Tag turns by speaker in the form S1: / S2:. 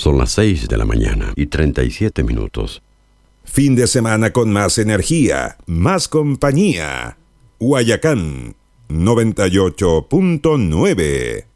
S1: Son las 6:37 a.m.
S2: Fin de semana con más energía, más compañía. Guayacán 98.9.